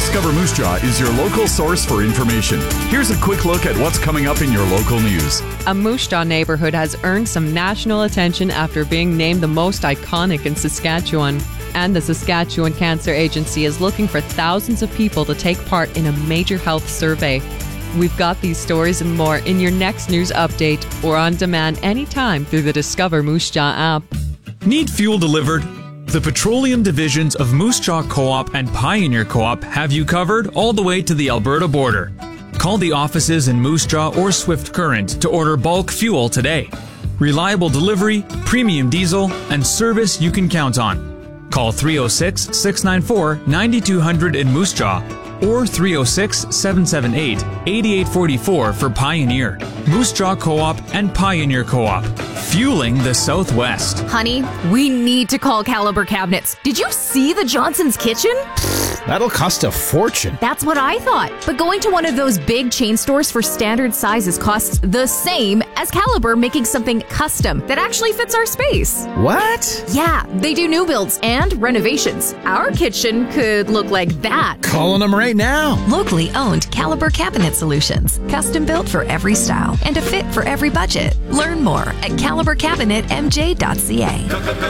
Discover Moose Jaw is your local source for information. Here's a quick look at what's coming up in your local news. A Moose Jaw neighborhood has earned some national attention after being named the most iconic in Saskatchewan. And the Saskatchewan Cancer Agency is looking for thousands of people to take part in a major health survey. We've got these stories and more in your next news update or on demand anytime through the Discover Moose Jaw app. Need fuel delivered? The petroleum divisions of Moose Jaw Co-op and Pioneer Co-op have you covered all the way to the Alberta border. Call the offices in Moose Jaw or Swift Current to order bulk fuel today. Reliable delivery, premium diesel, and service you can count on. Call 306-694-9200 in Moose Jaw or 306-778-8844 for Pioneer. Moose Jaw Co-op and Pioneer Co-op. Fueling the Southwest. Honey, we need to call Caliber Cabinets. Did you see the Johnson's kitchen? That'll cost a fortune. That's what I thought. But going to one of those big chain stores for standard sizes costs the same as Caliber making something custom that actually fits our space. What? Yeah, they do new builds and renovations. Our kitchen could look like that. Calling them right now. Locally owned Caliber Cabinet Solutions. Custom built for every style and a fit for every budget. Learn more at calibercabinetmj.ca.